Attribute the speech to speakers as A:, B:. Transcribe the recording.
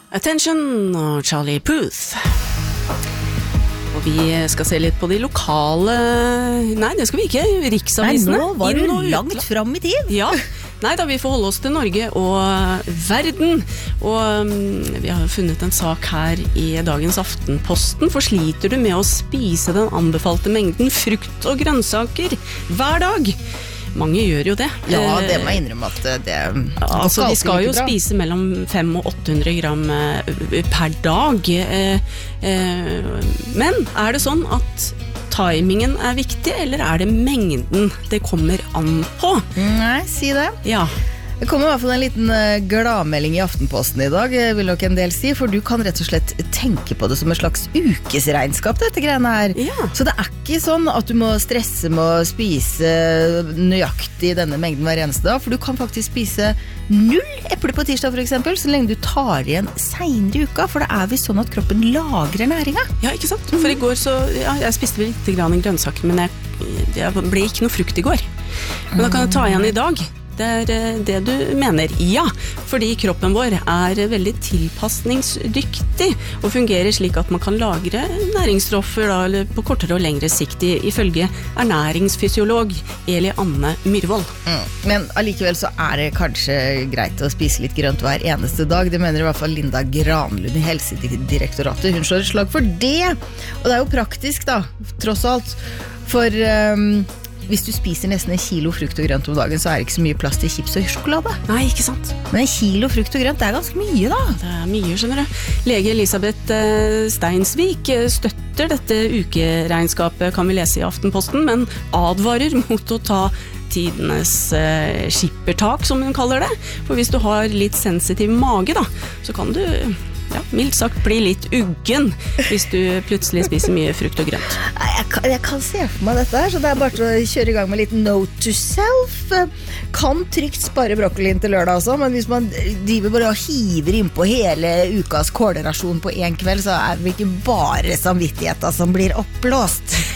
A: Attention, Charlie Puth. Og vi skal se litt på de lokale... Nei, det skal vi ikke. Riksavisene.
B: Nei, nå var du langt frem I tid.
A: Ja. Nei da, vi får holde oss til Norge og verden. Og vi har funnet en sak her I dagens Aftenposten. For sliter du med å spise den anbefalte mengden frukt og grønnsaker hver dag? Mange gjør jo det.
B: Ja, det må jeg innrømme at det
A: altså, de skal jo spise mellom 500 og 800 gram per dag. Men det sånn at timingen viktig, eller det mengden det kommer an på?
B: Nei, si det.
A: Ja.
B: Det kommer I hvert fall en liten gladmelding I Aftenposten I dag, vil nok en del si, for du kan rett og slett tenke på det som en slags ukesregnskap, dette greiene her.
A: Ja.
B: Så det ikke sånn at du må stresse med å spise nøyaktig denne mengden hver eneste dag, for du kan faktisk spise 0 epler på tirsdag for eksempel, så lenge du tar igjen senere I uka, for det vi sånn at kroppen lagrer næringen.
A: Ja, ikke sant? For I går så, ja, jeg spiste vel litt grann grønnsaker, men jeg ble ikke noe frukt I går. Men da kan jeg ta igjen I dag. Det det du mener, ja, fordi kroppen vår veldig tilpasningsdyktig og fungerer slik at man kan lagre næringsstoffer da, eller på kortere og lengre sikt ifølge ernæringsfysiolog Eli Anne Myrvold.
B: Men allikevel så det kanskje greit å spise litt grønt hver eneste dag, det mener I hvert fall Linda Granlund I Helsedirektoratet. Hun slår et slag for det, og det jo praktisk da, tross alt, for... hvis du spiser nesten 1 kilo frukt og grønt om dagen, så det ikke så mye plass til chips og sjokolade.
A: Nei, ikke sant.
B: Men 1 kilo frukt og grønt, det ganske mye da.
A: Det mye, skjønner du. Lege Elisabeth Steinsvik støtter dette ukeregnskapet, kan vi lese I Aftenposten, men advarer mot å ta tidenes skippertak, som hun kaller det. For hvis du har litt sensitiv mage, da, så kan du... Ja, mildt sagt bli litt uggen hvis du plutselig spiser mye frukt og grønt.
B: Jeg kan se for meg dette her, så det bare å kjøre I gang med litt note to self. Kan trygt spare brokkolien til lørdag også, men hvis man driver bare og hiver inn på hele ukas kålerasjon på en kveld, så det ikke bare samvittigheten som blir oppblåst.